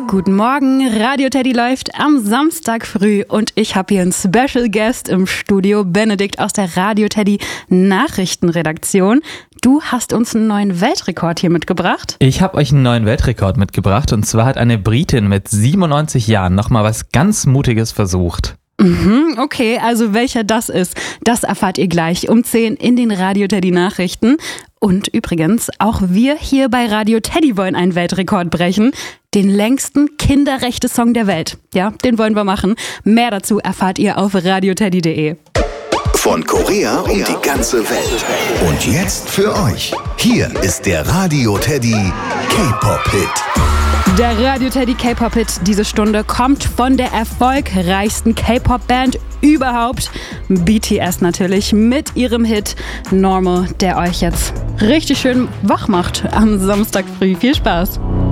Guten Morgen, Radio Teddy läuft am Samstag früh und ich habe hier einen Special Guest im Studio, Benedikt aus der Radio Teddy Nachrichtenredaktion. Du hast uns einen neuen Weltrekord hier mitgebracht. Ich habe euch einen neuen Weltrekord mitgebracht und zwar hat eine Britin mit 97 Jahren nochmal was ganz Mutiges versucht. Okay, also welcher das ist, das erfahrt ihr gleich um 10 in den Radio Teddy Nachrichten. Und übrigens, auch wir hier bei Radio Teddy wollen einen Weltrekord brechen. Den längsten Kinderrechte-Song der Welt. Ja, den wollen wir machen. Mehr dazu erfahrt ihr auf radioteddy.de. Von Korea um die ganze Welt. Und jetzt für euch. Hier ist der Radio Teddy K-Pop-Hit. Der Radio Teddy K-Pop-Hit diese Stunde kommt von der erfolgreichsten K-Pop-Band überhaupt. BTS natürlich mit ihrem Hit Normal, der euch jetzt richtig schön wach macht am Samstag früh. Viel Spaß!